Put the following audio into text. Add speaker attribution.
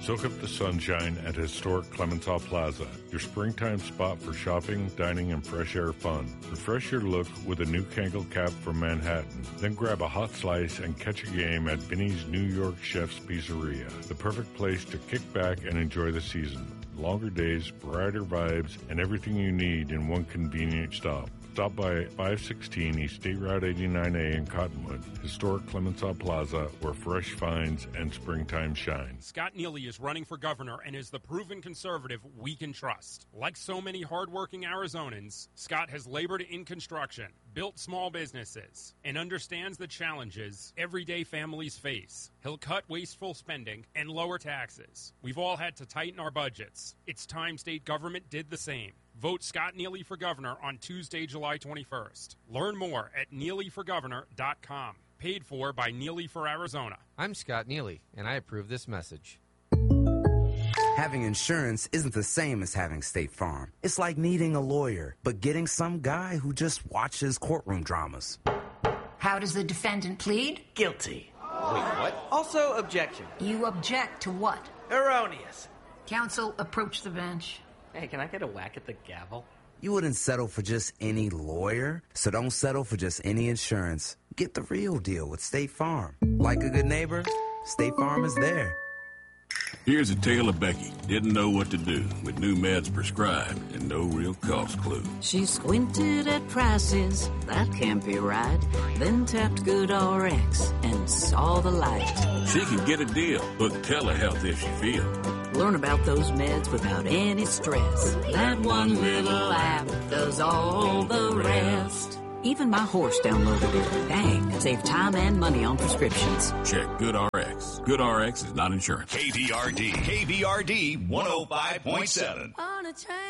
Speaker 1: Soak up the sunshine at historic Clemenceau Plaza, your springtime spot for shopping, dining, and fresh air fun. Refresh your look with a new Kangol cap from Manhattan. Then grab a hot slice and catch a game at Vinny's New York Chef's Pizzeria, the perfect place to kick back and enjoy the season. Longer days, brighter vibes, and everything you need in one convenient stop. Stop by 516 East State Route 89A in Cottonwood, historic Clemenceau Plaza, where fresh finds and springtime shine.
Speaker 2: Scott Neely is running for governor and is the proven conservative we can trust. Like so many hardworking Arizonans, Scott has labored in construction, built small businesses, and understands the challenges everyday families face. He'll cut wasteful spending and lower taxes. We've all had to tighten our budgets. It's time state government did the same. Vote Scott Neely for governor on Tuesday, July 21st. Learn more at NeelyForGovernor.com. Paid for by Neely for Arizona.
Speaker 3: I'm Scott Neely, and I approve this message.
Speaker 4: Having insurance isn't the same as having State Farm. It's like needing a lawyer, but getting some guy who just watches courtroom dramas.
Speaker 5: How does the defendant plead?
Speaker 6: Guilty.
Speaker 7: Wait, what?
Speaker 6: Also, objection.
Speaker 5: You object to what?
Speaker 6: Erroneous.
Speaker 5: Counsel, approach the bench.
Speaker 7: Hey, can I get a whack at the gavel?
Speaker 4: You wouldn't settle for just any lawyer, so don't settle for just any insurance. Get the real deal with State Farm. Like a good neighbor, State Farm is there.
Speaker 8: Here's a tale of Becky. Didn't know what to do with new meds prescribed and no real cost clue.
Speaker 9: She squinted at prices, that can't be right. Then tapped GoodRx and saw the light.
Speaker 8: She can get a deal. Book telehealth if she feels.
Speaker 9: Learn about those meds without any stress. That one little app does all the rest. Even my horse downloaded it. Dang, save time and money on prescriptions.
Speaker 8: Check GoodRx. GoodRx is not insurance.
Speaker 10: KBRD 105.7.